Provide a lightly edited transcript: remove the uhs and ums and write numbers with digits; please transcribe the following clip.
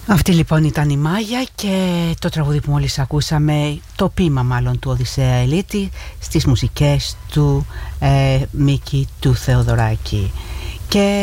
Αυτή λοιπόν ήταν η Μάγια και το τραγούδι που μόλις ακούσαμε, το ποίημα μάλλον του Οδυσσέα Ελίτη, στις μουσικές του Μίκη του Θεοδωράκη. Και